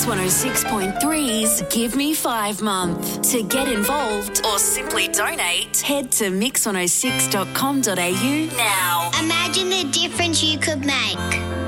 106.3's Give Me 5 month. To get involved or simply donate, head to mix106.com.au now. Imagine the difference you could make.